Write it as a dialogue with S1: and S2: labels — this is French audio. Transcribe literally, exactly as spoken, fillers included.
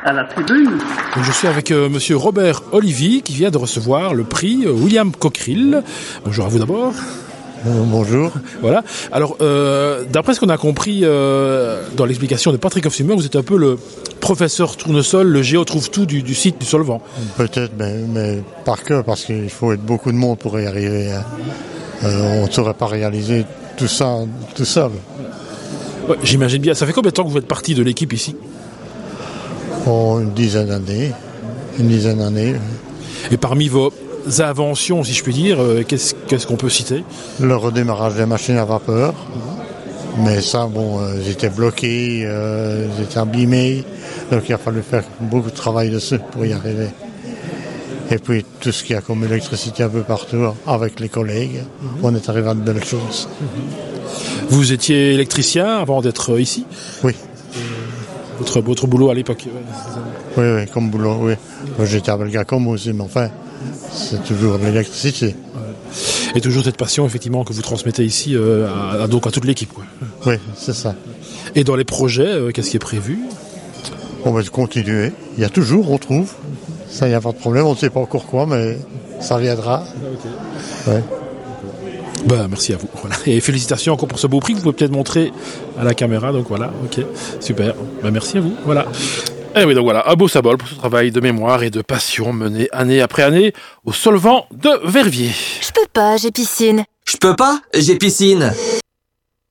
S1: à la tribune.
S2: Donc je suis avec euh, monsieur Robert Olivier qui vient de recevoir le prix euh, William Cockerill. Bonjour à vous d'abord.
S3: Euh, bonjour.
S2: Voilà. Alors, euh, d'après ce qu'on a compris euh, dans l'explication de Patrick Hofsimer, vous êtes un peu le professeur tournesol, le géo trouve tout du, du site du Solvant.
S3: Peut-être, mais, mais par cœur, parce qu'il faut être beaucoup de monde pour y arriver. Hein. Euh, on ne saurait pas réaliser tout ça tout seul.
S2: Ouais, j'imagine bien. Ça fait combien de temps que vous êtes parti de l'équipe ici ?
S3: Oh, une dizaine d'années. Une dizaine d'années.
S2: Et parmi vos inventions, si je puis dire, euh, qu'est-ce, qu'est-ce qu'on peut citer ?
S3: Le redémarrage des machines à vapeur. Mais ça, bon, euh, j'étais bloqué, euh, j'étais abîmé. Donc il a fallu faire beaucoup de travail dessus pour y arriver. Et puis tout ce qu'il y a comme électricité un peu partout, avec les collègues, mmh. on est arrivé à de belles choses.
S2: Mmh. Vous étiez électricien avant d'être ici ?
S3: Oui.
S2: Votre, votre boulot à l'époque ?
S3: Oui, oui, comme boulot, oui. Moi, j'étais à Belgacom aussi, mais enfin, c'est toujours de l'électricité.
S2: Et toujours cette passion, effectivement, que vous transmettez ici euh, à, à, donc à toute l'équipe, quoi.
S3: Oui, c'est ça.
S2: Et dans les projets, euh, qu'est-ce qui est prévu ?
S3: On va continuer. Il y a toujours, on trouve. Ça, il n'y a pas de problème. On ne sait pas encore quoi, mais ça viendra.
S2: Okay.
S3: Ouais.
S2: Bah, merci à vous. Voilà. Et félicitations encore pour ce beau prix que vous pouvez peut-être montrer à la caméra. Donc voilà, ok, super. Bah, merci à vous. Voilà. Et oui, donc voilà, un beau symbole pour ce travail de mémoire et de passion mené année après année au Solvant de Verviers.
S4: Je peux pas, j'ai piscine.
S5: Je peux pas, j'ai piscine.